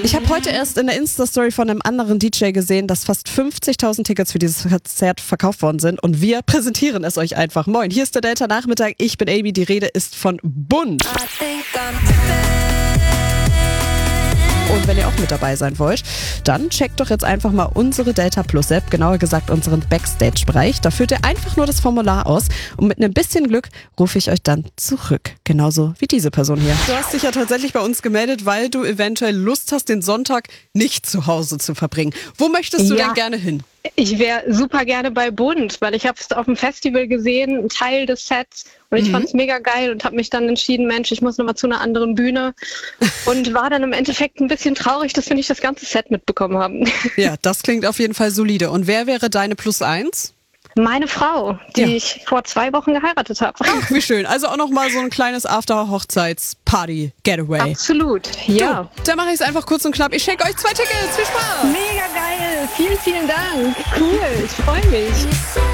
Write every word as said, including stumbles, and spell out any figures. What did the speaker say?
Ich habe heute erst in der Insta-Story von einem anderen D J gesehen, dass fast fünfzigtausend Tickets für dieses Konzert verkauft worden sind und wir präsentieren es euch einfach. Moin, hier ist der Delta Nachmittag, ich bin Amy, die Rede ist von Bunt. Und wenn ihr auch mit dabei sein wollt, dann checkt doch jetzt einfach mal unsere Delta Plus App, genauer gesagt unseren Backstage-Bereich. Da füllt ihr einfach nur das Formular aus und mit ein bisschen Glück rufe ich euch dann zurück. Genauso wie diese Person hier. Du hast dich ja tatsächlich bei uns gemeldet, weil du eventuell Lust hast, den Sonntag nicht zu Hause zu verbringen. Wo möchtest du Ja. denn gerne hin? Ich wäre super gerne bei Bund, weil ich habe es auf dem Festival gesehen, ein Teil des Sets, und ich Mhm. fand es mega geil und habe mich dann entschieden, Mensch, ich muss nochmal zu einer anderen Bühne, und war dann im Endeffekt ein bisschen traurig, dass wir nicht das ganze Set mitbekommen haben. Ja, das klingt auf jeden Fall solide. Und wer wäre deine Plus eins? Meine Frau, die Ja. ich vor zwei Wochen geheiratet habe. Ach, wie schön. Also auch nochmal so ein kleines After-Hochzeits-Party-Getaway. Absolut, ja. Du, dann mache ich es einfach kurz und knapp. Ich schenke euch zwei Tickets. Viel Spaß! Mega geil, vielen, vielen Dank. Cool, ich freue mich.